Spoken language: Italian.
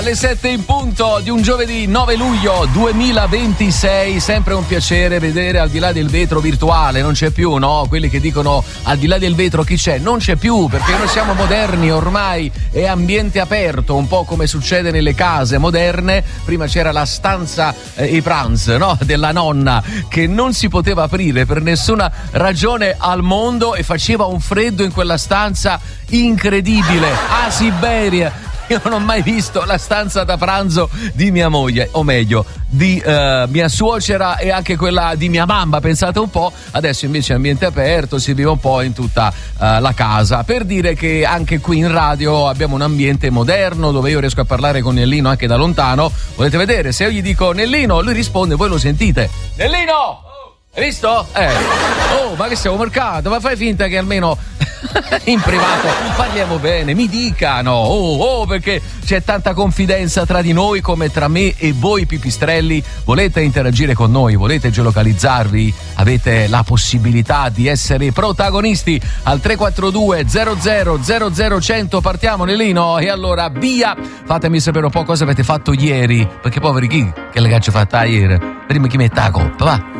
Alle 7 in punto di un giovedì 9 luglio 2026, sempre un piacere vedere al di là del vetro virtuale, non c'è più, no? Quelli che dicono al di là del vetro chi c'è, non c'è più, perché noi siamo moderni ormai, è ambiente aperto, un po' come succede nelle case moderne. Prima c'era la stanza i pranzo, no? Della nonna, che non si poteva aprire per nessuna ragione al mondo e faceva un freddo in quella stanza incredibile, a Siberia. Io non ho mai visto la stanza da pranzo di mia moglie, o meglio, di mia suocera e anche quella di mia mamma, pensate un po'. Adesso invece è ambiente aperto, si vive un po' in tutta la casa. Per dire che anche qui in radio abbiamo un ambiente moderno dove io riesco a parlare con Nellino anche da lontano. Volete vedere? Se io gli dico Nellino, lui risponde, voi lo sentite. Nellino! Hai visto? Oh, ma che siamo mercato? Ma fai finta che almeno in privato parliamo bene, mi dicano, perché c'è tanta confidenza tra di noi come tra me e voi pipistrelli. Volete interagire con noi, volete geolocalizzarvi, avete la possibilità di essere protagonisti al 342 00 100. Partiamo Nellino, e allora via, fatemi sapere un po' cosa avete fatto ieri, perché poveri chi che le caccio fatta ieri, prima chi mette la coppa, va.